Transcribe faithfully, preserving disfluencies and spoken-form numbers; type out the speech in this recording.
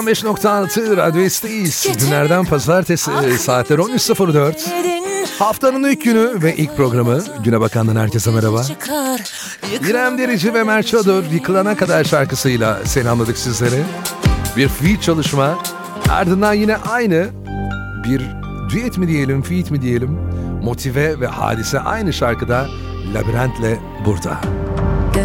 beş nokta altı Radyo S'teyiz. Günlerden pazartesi saatler on üç sıfır dört. Haftanın ilk günü ve ilk programı. Güne Bakan'dan herkese merhaba. İrem Derici ve Mert Çadır Yıkılana Kadar şarkısıyla selamladık sizleri. Bir feat çalışma. Ardından yine aynı bir düet mi diyelim, feat mi diyelim, Motive ve Hadise aynı şarkıda Labirent'le burada.